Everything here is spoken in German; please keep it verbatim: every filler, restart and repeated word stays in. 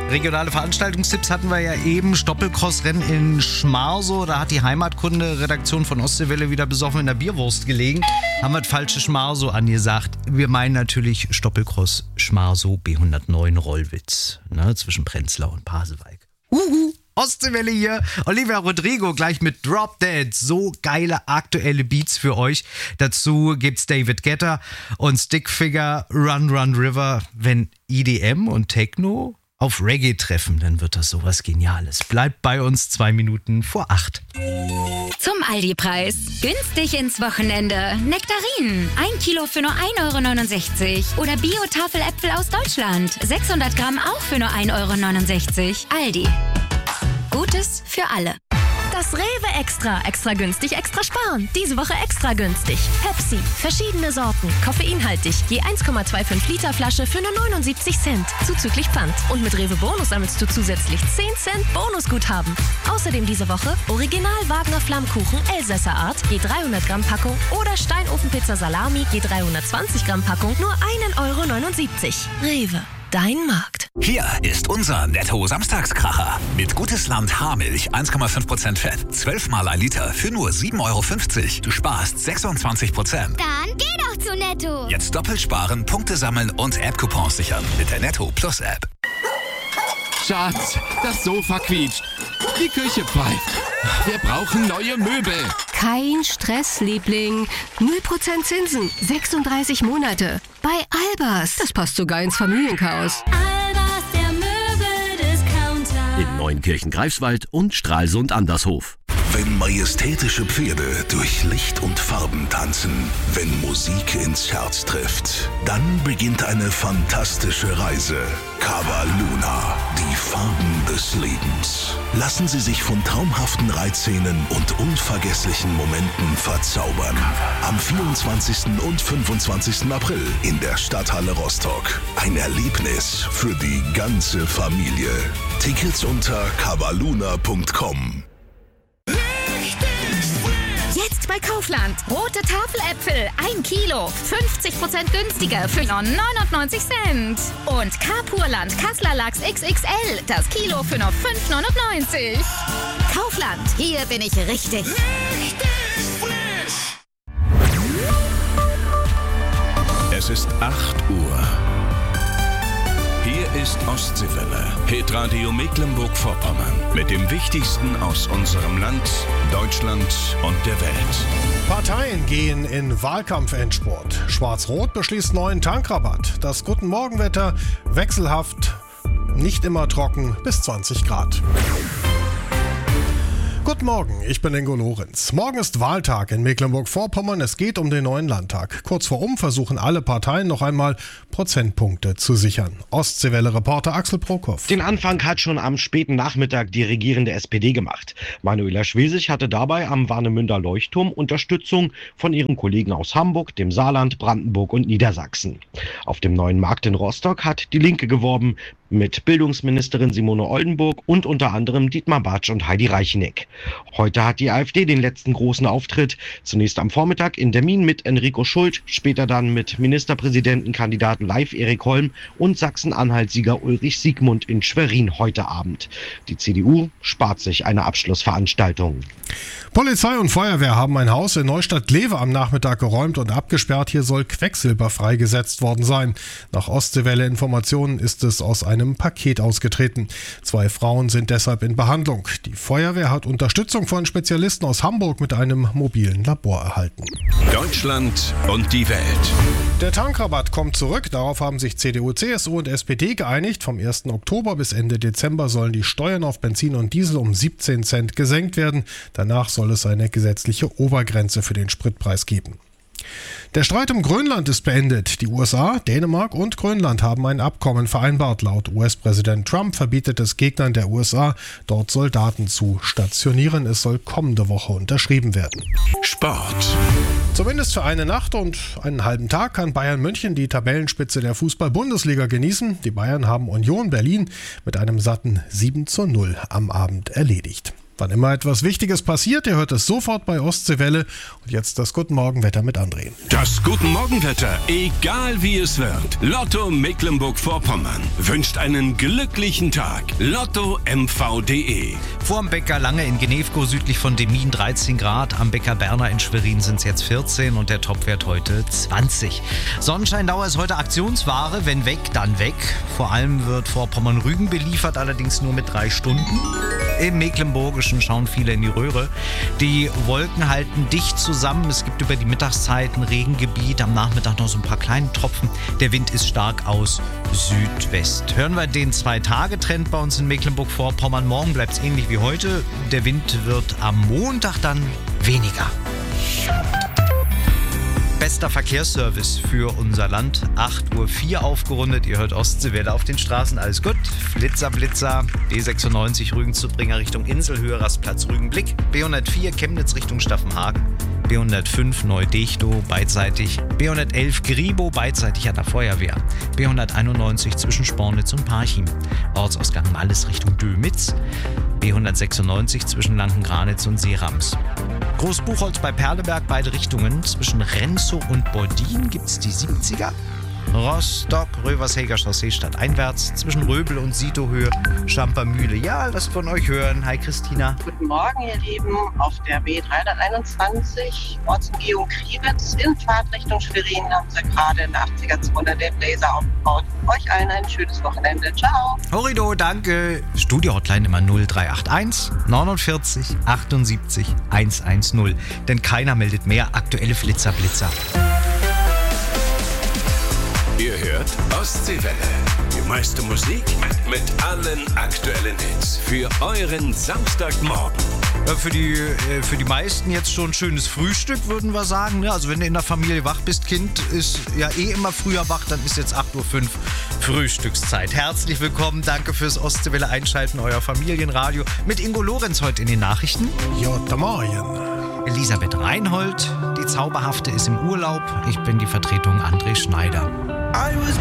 Regionale Veranstaltungstipps hatten wir ja eben. Stoppelcross-Rennen in Schmarsow. Da hat die Heimatkunde-Redaktion von Ostseewelle wieder besoffen in der Bierwurst gelegen. Haben wir das falsche Schmarsow angesagt. Wir meinen natürlich Stoppelcross Schmarsow B hundertneun Rollwitz. Ne, zwischen Prenzlau und Pasewalk. Uhu, Ostseewelle hier. Olivia Rodrigo gleich mit Drop Dead. So geile aktuelle Beats für euch. Dazu gibt's David Guetta und Stickfigure Run Run River. Wenn E D M und Techno auf Reggae treffen, dann wird das sowas Geniales. Bleibt bei uns zwei Minuten vor acht. Zum Aldi-Preis. Günstig ins Wochenende. Nektarinen. Ein Kilo für nur ein Euro neunundsechzig. Oder Bio-Tafeläpfel aus Deutschland. sechshundert Gramm auch für nur ein Euro neunundsechzig. Aldi. Gutes für alle. Das Rewe Extra. Extra günstig, extra sparen. Diese Woche extra günstig. Pepsi. Verschiedene Sorten. Koffeinhaltig. Je eins Komma fünfundzwanzig Liter Flasche für nur neunundsiebzig Cent. Zuzüglich Pfand. Und mit Rewe Bonus sammelst du zusätzlich zehn Cent Bonusguthaben. Außerdem diese Woche Original Wagner Flammkuchen Elsässer Art. Je dreihundert Gramm Packung. Oder Steinofenpizza Salami. Je dreihundertzwanzig Gramm Packung. Nur ein Euro neunundsiebzig. Rewe. Dein Markt. Hier ist unser Netto-Samstagskracher. Mit Gutes Land Haarmilch, eins Komma fünf Prozent Fett, zwölf Mal ein Liter für nur sieben Euro fünfzig. Du sparst sechsundzwanzig Prozent. Dann geh doch zu Netto. Jetzt doppelt sparen, Punkte sammeln und App-Coupons sichern mit der Netto Plus App. Schatz, das Sofa quietscht. Die Küche pfeift. Wir brauchen neue Möbel. Kein Stress, Liebling. null Prozent Zinsen, sechsunddreißig Monate. Bei Albers. Das passt sogar ins Familienchaos. Albers, der Möbeldiscounter. In Neunkirchen Greifswald und Stralsund Andershof. Wenn majestätische Pferde durch Licht und Farben tanzen, wenn Musik ins Herz trifft, dann beginnt eine fantastische Reise. Cava Luna, die Farben des Lebens. Lassen Sie sich von traumhaften Reitszenen und unvergesslichen Momenten verzaubern. Am vierundzwanzigsten und fünfundzwanzigsten April in der Stadthalle Rostock. Ein Erlebnis für die ganze Familie. Tickets unter cavaluna punkt com. Jetzt bei Kaufland. Rote Tafeläpfel. Ein Kilo. fünfzig Prozent günstiger für nur neunundneunzig Cent. Und Carpurland Kassler Lachs X X L. Das Kilo für nur fünf neunundneunzig. Kaufland. Hier bin ich richtig. Es ist acht Uhr. Hier ist Ostseewelle, Hitradio Mecklenburg-Vorpommern. Mit dem Wichtigsten aus unserem Land, Deutschland und der Welt. Parteien gehen in Wahlkampfendspurt. Schwarz-Rot beschließt neuen Tankrabatt. Das Guten-Morgen-Wetter wechselhaft, nicht immer trocken, bis zwanzig Grad. Guten Morgen, ich bin Ingo Lorenz. Morgen ist Wahltag in Mecklenburg-Vorpommern. Es geht um den neuen Landtag. Kurz vor um versuchen alle Parteien noch einmal Prozentpunkte zu sichern. Ostseewelle-Reporter Axel Prokop. Den Anfang hat schon am späten Nachmittag die regierende S P D gemacht. Manuela Schwesig hatte dabei am Warnemünder Leuchtturm Unterstützung von ihren Kollegen aus Hamburg, dem Saarland, Brandenburg und Niedersachsen. Auf dem neuen Markt in Rostock hat die Linke geworben mit Bildungsministerin Simone Oldenburg und unter anderem Dietmar Bartsch und Heidi Reicheneck. Heute hat die AfD den letzten großen Auftritt. Zunächst am Vormittag in Termin mit Enrico Schult, später dann mit Ministerpräsidentenkandidaten Leif Erik Holm und Sachsen-Anhalt-Sieger Ulrich Siegmund in Schwerin heute Abend. Die C D U spart sich eine Abschlussveranstaltung. Polizei und Feuerwehr haben ein Haus in Neustadt-Glewe am Nachmittag geräumt und abgesperrt. Hier soll Quecksilber freigesetzt worden sein. Nach Ostseewelle-Informationen ist es aus einem Paket ausgetreten. Zwei Frauen sind deshalb in Behandlung. Die Feuerwehr hat Unterstützung von Spezialisten aus Hamburg mit einem mobilen Labor erhalten. Deutschland und die Welt. Der Tankrabatt kommt zurück. Darauf haben sich C D U, C S U und S P D geeinigt. Vom ersten Oktober bis Ende Dezember sollen die Steuern auf Benzin und Diesel um siebzehn Cent gesenkt werden. Danach soll es eine gesetzliche Obergrenze für den Spritpreis geben. Der Streit um Grönland ist beendet. Die U S A, Dänemark und Grönland haben ein Abkommen vereinbart. Laut U S-Präsident Trump verbietet es Gegnern der U S A, dort Soldaten zu stationieren. Es soll kommende Woche unterschrieben werden. Sport. Zumindest für eine Nacht und einen halben Tag kann Bayern München die Tabellenspitze der Fußball-Bundesliga genießen. Die Bayern haben Union Berlin mit einem satten sieben zu null am Abend erledigt. Wann immer etwas Wichtiges passiert, ihr hört es sofort bei Ostseewelle. Und jetzt das Guten Morgen-Wetter mit André. Das Guten Morgen-Wetter, egal wie es wird. Lotto Mecklenburg-Vorpommern wünscht einen glücklichen Tag. Lotto M V punkt de. Vorm Bäcker Lange in Gnewkow südlich von Demmin dreizehn Grad. Am Bäcker Berner in Schwerin sind es jetzt vierzehn und der Topwert heute zwanzig. Sonnenscheindauer ist heute Aktionsware. Wenn weg, dann weg. Vor allem wird Vorpommern-Rügen beliefert, allerdings nur mit drei Stunden. Im Mecklenburgischen schauen viele in die Röhre. Die Wolken halten dicht zusammen. Es gibt über die Mittagszeit ein Regengebiet. Am Nachmittag noch so ein paar kleine Tropfen. Der Wind ist stark aus Südwest. Hören wir den Zwei-Tage-Trend bei uns in Mecklenburg-Vorpommern. Morgen bleibt es ähnlich wie heute. Der Wind wird am Montag dann weniger. Bester Verkehrsservice für unser Land. acht Uhr vier aufgerundet. Ihr hört Ostseewelle auf den Straßen. Alles gut. Flitzer, Blitzer. B sechsundneunzig Rügen zu Bringer Richtung Inselhöhe, Rastplatz Rügenblick. B hundertvier Chemnitz Richtung Staffenhagen. B hundertfünf Neu-Dechtow beidseitig. B hundertelf Gribo beidseitig an der Feuerwehr. B hunderteinundneunzig zwischen Spornitz und Parchim. Ortsausgang Malles Richtung Dömitz. B hundertsechsundneunzig zwischen Lanken-Granitz und Seerams. Großbuchholz bei Perleberg, beide Richtungen. Zwischen Renzow und Bordin gibt es die siebziger. Rostock, Röversheger Chaussee stadteinwärts. Zwischen Röbel und Sitohöhe, Schampermühle. Ja, lasst von euch hören. Hi Christina. Guten Morgen, ihr Lieben. Auf der B dreihunderteinundzwanzig, Ortsumgehung Kriwitz, in Fahrtrichtung Schwerin, haben sie gerade in der achtziger-Zone den Laser aufgebaut. Euch allen ein schönes Wochenende. Ciao. Horrido, danke. Studio-Hotline immer null drei acht eins neunundvierzig achtundsiebzig hundertzehn. Denn keiner meldet mehr aktuelle Flitzer, Blitzer. Ihr hört Ostseewelle. Die meiste Musik mit allen aktuellen Hits. Für euren Samstagmorgen. Ja, für, die, für die meisten jetzt schon ein schönes Frühstück, würden wir sagen. Also wenn du in der Familie wach bist, Kind ist ja eh immer früher wach, dann ist jetzt acht Uhr fünf Frühstückszeit. Herzlich willkommen, danke fürs Ostseewelle einschalten, euer Familienradio. Mit Ingo Lorenz heute in den Nachrichten. Guten Morgen. Elisabeth Reinhold, die Zauberhafte ist im Urlaub. Ich bin die Vertretung André Schneider.